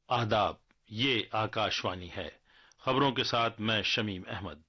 आदाब। ये आकाशवाणी है। खबरों के साथ मैं शमीम अहमद।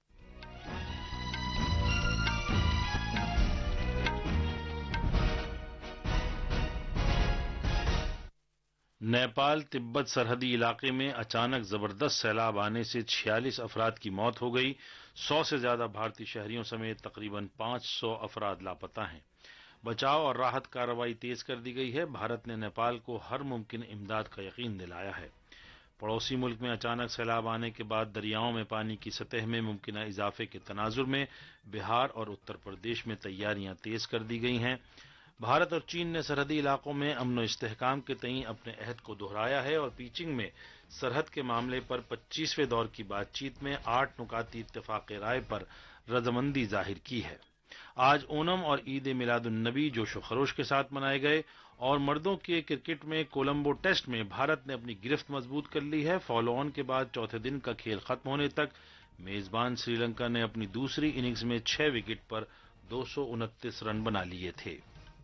नेपाल तिब्बत सरहदी इलाके में अचानक जबरदस्त सैलाब आने से 46 अफराद की मौत हो गई। 100 से ज्यादा भारतीय शहरियों समेत तकरीबन 500 अफराद लापता हैं। बचाव और राहत कार्रवाई तेज कर दी गई है। भारत ने नेपाल को हर मुमकिन इमदाद का यकीन दिलाया है। पड़ोसी मुल्क में अचानक सैलाब आने के बाद दरियाओं में पानी की सतह में मुमकिन इजाफे के तनाजुर में बिहार और उत्तर प्रदेश में तैयारियां तेज कर दी गई हैं। भारत और चीन ने सरहदी इलाकों में अमन इस्तेहकाम के तईं अपने अहद को दोहराया है और बीजिंग में सरहद के मामले पर 25वें दौर की बातचीत में 8 नुकाती इत्तेफाक राय पर रजामंदी जाहिर की है। आज ओनम और ईद मिलादुन्नबी जोशो खरोश के साथ मनाए गए और मर्दों के क्रिकेट में कोलंबो टेस्ट में भारत ने अपनी गिरफ्त मजबूत कर ली है। फॉलो ऑन के बाद चौथे दिन का खेल खत्म होने तक मेजबान श्रीलंका ने अपनी दूसरी इनिंग्स में 6 विकेट पर 229 रन बना लिए थे।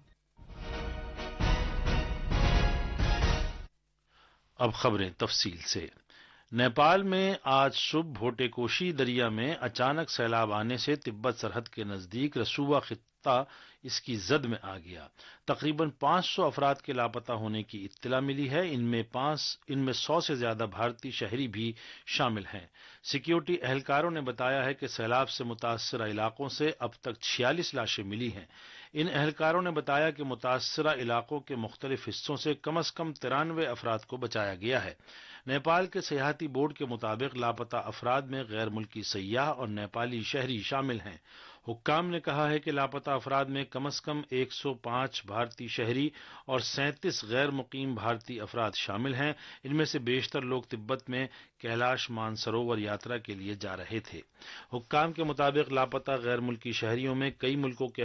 अब खबरें तफसील से। नेपाल में आज सुबह भोटेकोशी दरिया में अचानक सैलाब आने से तिब्बत सरहद के नजदीक रसूवा खित्ता इसकी जद में आ गया। तकरीबन 500 अफराद के लापता होने की इत्तला मिली है। इनमें 100 से ज्यादा भारतीय शहरी भी शामिल हैं। सिक्योरिटी एहलकारों ने बताया है कि सैलाब से मुतासरा इलाकों से अब तक 46 लाशें मिली हैं। इन एहलकारों ने बताया कि मुतासरा इलाकों के मुख्तलिफ हिस्सों से कम 93 अफराद को बचाया गया है। नेपाल के सियाहती बोर्ड के मुताबिक लापता अफराद में गैर मुल्की सयाह और नेपाली शहरी शामिल हैं। हुक्काम ने कहा है कि लापता अफराद में कम 105 भारतीय शहरी और 37 गैर मुकीम भारतीय अफराद शामिल हैं। इनमें से बेशतर लोग तिब्बत में कैलाश मानसरोवर यात्रा के लिए जा रहे थे। हुक्काम के मुताबिक लापता गैर मुल्की शहरियों में कई मुल्कों के